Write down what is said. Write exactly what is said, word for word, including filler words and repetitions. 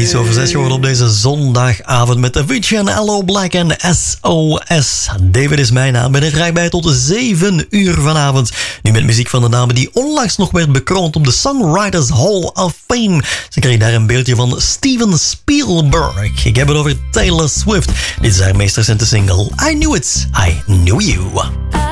is over zes geworden op deze zondagavond met Avicii en Allo Black en S O S. David is mijn naam. Ben er graag bij tot zeven uur vanavond. Nu met muziek van de dame die onlangs nog werd bekroond op de Songwriters Hall of Fame. Ze kreeg daar een beeldje van Steven Spielberg. Ik heb het over Taylor Swift. Dit is haar meest recente single I Knew It, I Knew You.